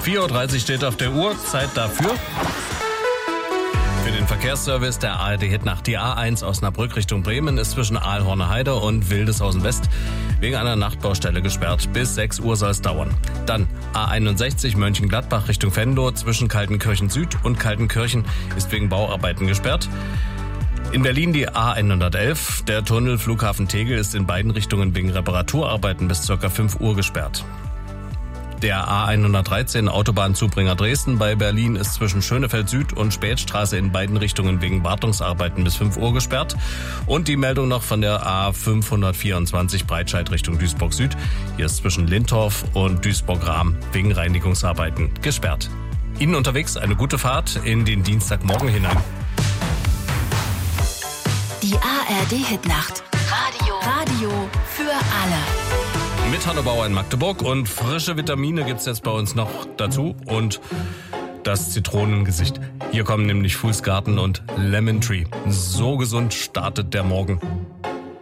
4:30 Uhr steht auf der Uhr, Zeit dafür. Für den Verkehrsservice der ARD-Hitnacht. Die A1 Osnabrück Richtung Bremen ist zwischen Aalhorner Heide und Wildeshausen West wegen einer Nachtbaustelle gesperrt. Bis 6 Uhr soll es dauern. Dann A61 Mönchengladbach Richtung Venlo zwischen Kaltenkirchen Süd und Kaltenkirchen ist wegen Bauarbeiten gesperrt. In Berlin die A111. Der Tunnel Flughafen Tegel ist in beiden Richtungen wegen Reparaturarbeiten bis ca. 5 Uhr gesperrt. Der A113 Autobahnzubringer Dresden bei Berlin ist zwischen Schönefeld Süd und Spätstraße in beiden Richtungen wegen Wartungsarbeiten bis 5 Uhr gesperrt. Und die Meldung noch von der A524 Breitscheid Richtung Duisburg Süd. Hier ist zwischen Lintorf und Duisburg-Rahm wegen Reinigungsarbeiten gesperrt. Ihnen unterwegs eine gute Fahrt in den Dienstagmorgen hinein. Die ARD-Hitnacht. Radio für alle. Mit Hanno Bauer in Magdeburg und frische Vitamine gibt's jetzt bei uns noch dazu und das Zitronengesicht. Hier kommen nämlich Fußgarten und Lemon Tree. So gesund startet der Morgen.